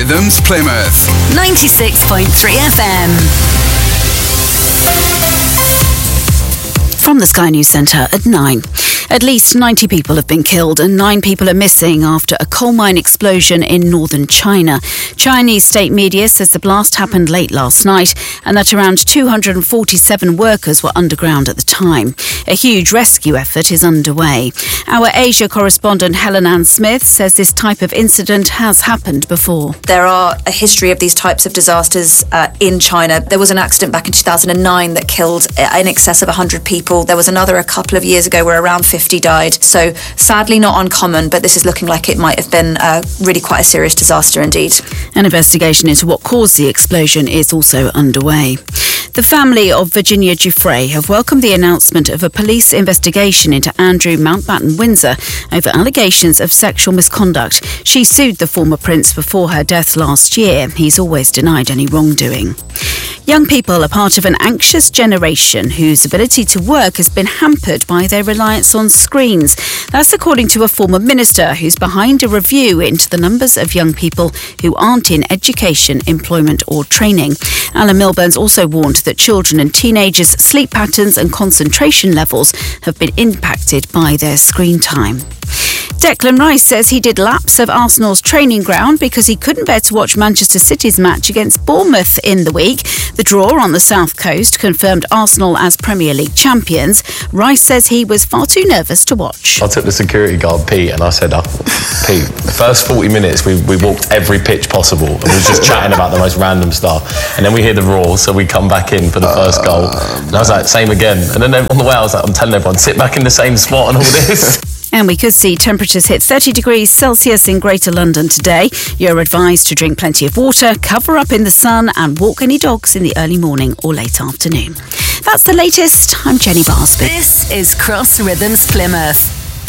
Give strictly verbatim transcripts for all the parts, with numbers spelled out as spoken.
Rhythms Plymouth. ninety-six point three F M. From the Sky News Centre at nine. At least ninety people have been killed and nine people are missing after a coal mine explosion in northern China. Chinese state media says the blast happened late last night and that around two hundred forty-seven workers were underground at the time. A huge rescue effort is underway. Our Asia correspondent Helen Ann Smith says this type of incident has happened before. There are a history of these types of disasters uh, in China. There was an accident back in two thousand nine that killed in excess of one hundred people. There was another a couple of years ago where around fifty died. So sadly not uncommon, but this is looking like it might have been uh, really quite a serious disaster indeed. An investigation into what caused the explosion is also underway. The family of Virginia Giuffre have welcomed the announcement of a police investigation into Andrew Mountbatten Windsor over allegations of sexual misconduct. She sued the former prince before her death last year. He's always denied any wrongdoing. Young people are part of an anxious generation whose ability to work has been hampered by their reliance on screens. That's according to a former minister who's behind a review into the numbers of young people who aren't in education, employment or training. Alan Milburn's also warned that children and teenagers' sleep patterns and concentration levels have been impacted by their screen time. Declan Rice says he did laps of Arsenal's training ground because he couldn't bear to watch Manchester City's match against Bournemouth in the week. The draw on the South Coast confirmed Arsenal as Premier League champions. Rice says he was far too nervous to watch. I took the security guard, Pete, and I said, oh, Pete, the first forty minutes we, we walked every pitch possible and we were just chatting about the most random stuff. And then we hear the roar, so we come back in for the first goal. And I was like, same again. And then on the way I was like, I'm telling everyone, sit back in the same spot and all this. And we could see temperatures hit thirty degrees Celsius in Greater London today. You're advised to drink plenty of water, cover up in the sun and walk any dogs in the early morning or late afternoon. That's the latest. I'm Jenny Barsby. This is Cross Rhythms Plymouth.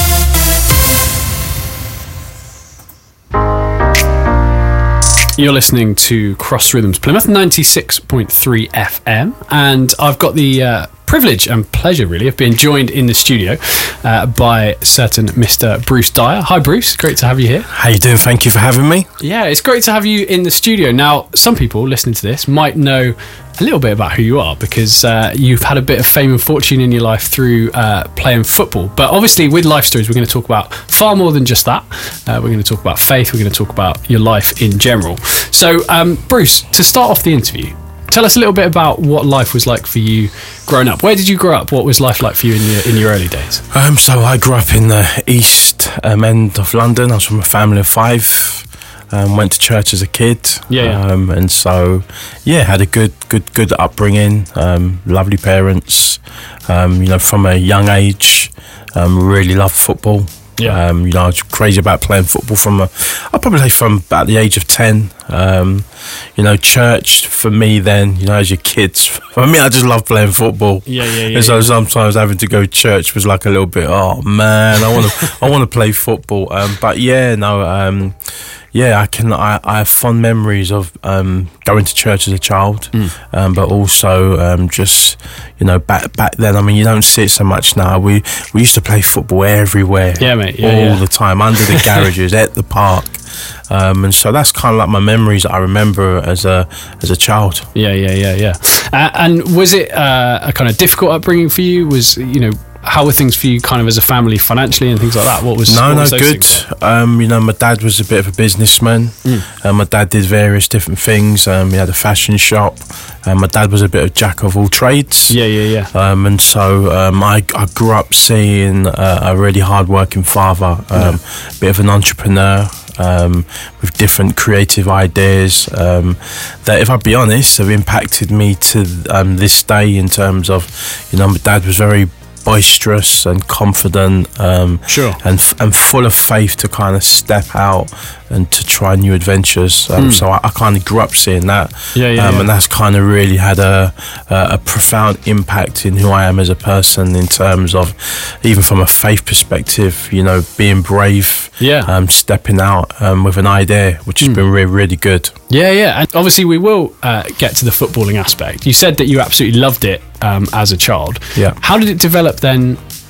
You're listening to Cross Rhythms Plymouth, ninety-six point three F M, and I've got the uh, privilege and pleasure, really, of being joined in the studio uh, by certain Mister Bruce Dyer. Hi, Bruce. Great to have you here. How you doing? Thank you for having me. Yeah, it's great to have you in the studio. Now, some people listening to this might know a little bit about who you are because uh, you've had a bit of fame and fortune in your life through uh, playing football. But obviously, with Life Stories, we're going to talk about far more than just that. Uh, we're going to talk about faith. We're going to talk about your life in general. So, um, Bruce, to start off the interview, tell us a little bit about what life was like for you growing up. Where did you grow up? What was life like for you in your in your early days? Um, so I grew up in the east um, end of London. I was from a family of five. Um, went to church as a kid. Yeah, yeah. Um, and so yeah, had a good, good, good upbringing. Um, lovely parents. Um, you know, from a young age, um, really loved football. Yeah. Um, you know, I was crazy about playing football from a, I'd probably say from about the age of ten. Um, you know, church for me then, you know, as your kids, for me, I just love playing football. Yeah, yeah, yeah. And so yeah. sometimes having to go to church was like a little bit, oh man, I want to, I want to play football. Um, but yeah, no, um, yeah, I can. I, I have fond memories of um, going to church as a child, mm. um, but also um, just you know back back then. I mean, you don't see it so much now. We we used to play football everywhere, yeah, mate, yeah, all yeah. the time, under the garages, at the park. Um, and so that's kind of like my memories that I remember as a as a child. Yeah, yeah, yeah, yeah. Uh, and was it uh, a kind of difficult upbringing for you? Was you know? How were things for you kind of as a family financially and things like that? What was No, what no, was those good. Um, you know, my dad was a bit of a businessman. Mm. Uh, my dad did various different things. Um, he had a fashion shop. Um, my dad was a bit of jack of all trades. Yeah, yeah, yeah. Um, and so um, I, I grew up seeing uh, a really hard-working father, um, yeah. a bit of an entrepreneur. Um, with different creative ideas um, that, if I'd be honest, have impacted me to um, this day in terms of, you know, my dad was very boisterous and confident, um, sure, and f- and full of faith to kind of step out and to try new adventures. Um, mm. So I, I kind of grew up seeing that, yeah, yeah, um, yeah. and that's kind of really had a, a a profound impact in who I am as a person in terms of, even from a faith perspective, you know, being brave, yeah, um, stepping out um, with an idea, which has mm. been really, really good. Yeah, yeah, and obviously we will uh, get to the footballing aspect. You said that you absolutely loved it um, as a child. Yeah. How did it develop then,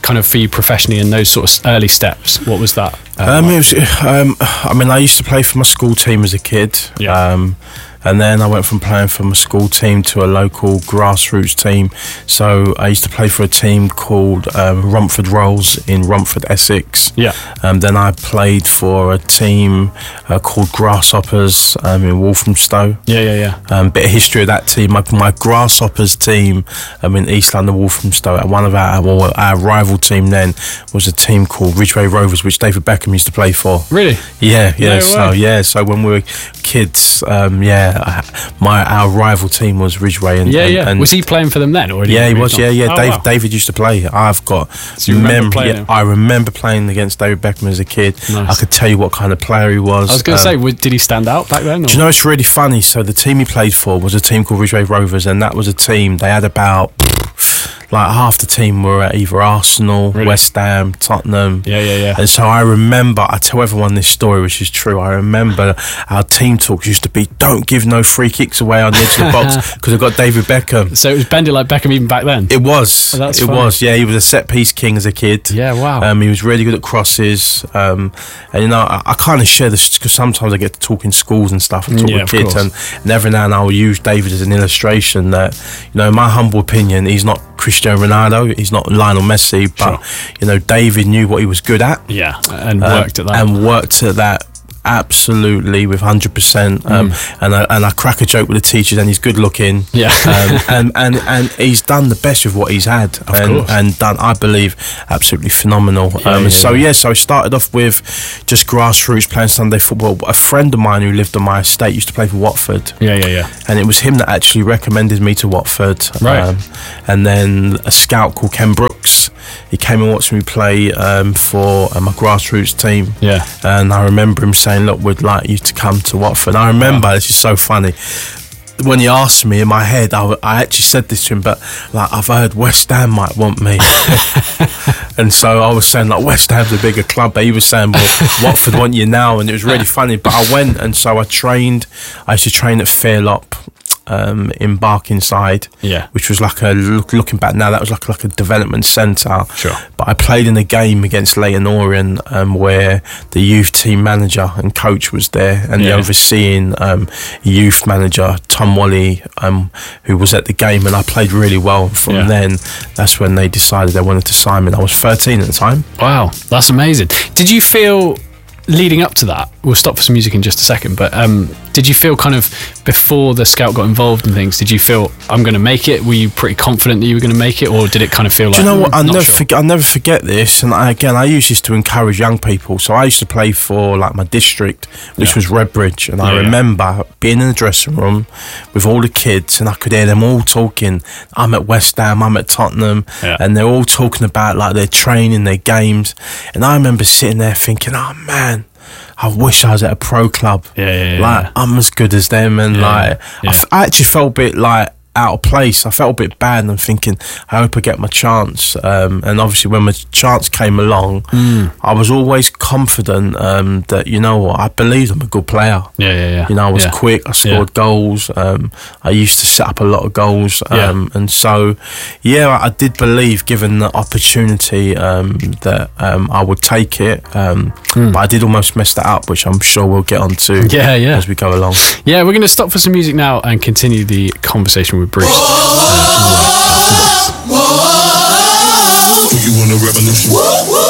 kind of for you professionally in those sort of early steps? What was that? Uh, Um, it was, um, I mean, I used to play for my school team as a kid. Yeah. Um, and then I went from playing for my school team to a local grassroots team. So I used to play for a team called um, Romford Rolls in Romford, Essex. Yeah. Um, then I played for a team uh, called Grasshoppers um, in Walthamstow. Yeah, yeah, yeah. Um, bit of history of that team. My, my Grasshoppers team um, in East London, Walthamstow. And one of our, well, our rival team then was a team called Ridgeway Rovers, which David Beckham used to play for. Really? Yeah, yeah. No so way. yeah, so when we were kids, um, yeah, I, my our rival team was Ridgeway, and Yeah, and, yeah. and Was he playing for them then? Or had yeah, he moved was. on? Yeah, yeah. Oh, Dave, wow. David used to play. I've got. So you remember mem- playing yeah, him? I remember playing against David Beckham as a kid. Nice. I could tell you what kind of player he was. I was going to Um, say, w- did he stand out back then? Or? do you know it's really funny? So the team he played for was a team called Ridgeway Rovers, and that was a team they had about like half the team were at either Arsenal, Really? West Ham, Tottenham. Yeah, yeah, yeah. And so I remember, I tell everyone this story, which is true. I remember our team talks used to be, "Don't give no free kicks away on the edge of the box," because I've got David Beckham. So it was bending like Beckham even back then? It was. Oh, that's it funny. was. Yeah, he was a set piece king as a kid. Yeah, wow. Um, he was really good at crosses. Um, and you know, I, I kind of share this because sometimes I get to talk in schools and stuff and talk Yeah, with of kids, course. and, and every now and then I'll use David as an illustration that, you know, in my humble opinion, he's not Cristiano Ronaldo, he's not Lionel Messi, but you know, David knew what he was good at. yeah, and Um, worked at that. and worked at that absolutely with one hundred percent. Um, Mm. and, I, and I crack a joke with the teachers, and he's good looking. Yeah. um, and, and, and he's done the best with what he's had. Of and, course. and done, I believe, absolutely phenomenal. Yeah, um, yeah, so, yeah. yeah, so I started off with just grassroots playing Sunday football. A friend of mine who lived on my estate used to play for Watford. yeah, yeah, yeah. And it was him that actually recommended me to Watford. Right. Um, and then a scout called Ken Brooks, he came and watched me play um, for uh, my grassroots team. Yeah. And I remember him saying, "Look, we'd like you to come to Watford." And I remember, this is so funny, when he asked me, in my head, I, w- I actually said this to him, but like, I've heard West Ham might want me. And so I was saying, like, West Ham's a bigger club, but he was saying, well, Watford want you now. And it was really funny. But I went, and so I trained, I used to train at Fairlop. Um, in Barkingside, Yeah. which was like a look, looking back now, that was like like a development centre. Sure. But I played in a game against Leyton Orient um, where the youth team manager and coach was there, and Yeah. the overseeing um, youth manager Tom Wally, um, who was at the game, and I played really well. From Yeah. then, that's when they decided they wanted to sign me. I was thirteen at the time. Wow, that's amazing. Did you feel, leading up to that, we'll stop for some music in just a second, but um, did you feel kind of, before the scout got involved in things, did you feel, I'm going to make it? Were you pretty confident that you were going to make it, or did it kind of feel like, Do you know what? "Mm, I not never sure"? forget. I never forget this. And I, again, I use this to encourage young people. So I used to play for like my district, which Yeah. was Redbridge, and I Yeah, yeah. remember being in the dressing room with all the kids, and I could hear them all talking. I'm at West Ham. I'm at Tottenham, Yeah. and they're all talking about like their training, their games. And I remember sitting there thinking, "Oh man, I wish I was at a pro club. Yeah, yeah, yeah, like yeah. I'm as good as them." And Yeah, like yeah. I, f- I actually felt a bit like out of place. I felt a bit bad, and I'm thinking, I hope I get my chance. Um, and obviously, when my chance came along, Mm. I was always confident um, that, you know what, I believed I'm a good player. Yeah, yeah, yeah. You know, I was Yeah. quick. I scored goals. Um, I used to set up a lot of goals. Yeah. Um, and so, yeah, I, I did believe, given the opportunity, um, that um, I would take it. Um, But I did almost mess that up, which I'm sure we'll get on to Yeah, yeah. as we go along. Yeah, we're going to stop for some music now and continue the conversation with Bruce. Uh, You want a revolution?